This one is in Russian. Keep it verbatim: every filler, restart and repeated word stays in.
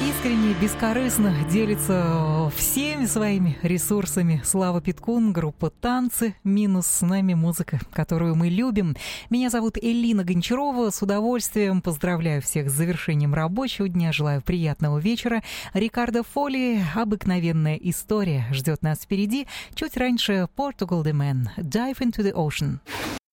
Искренне, бескорыстно делится всеми своими ресурсами Слава Питкун, группа «Танцы», минус с нами музыка, которую мы любим. Меня зовут Элина Гончарова. С удовольствием поздравляю всех с завершением рабочего дня. Желаю приятного вечера. Рикардо Фоли, «Обыкновенная история» ждет нас впереди. Чуть раньше Portugal The Man, «Dive into the Ocean».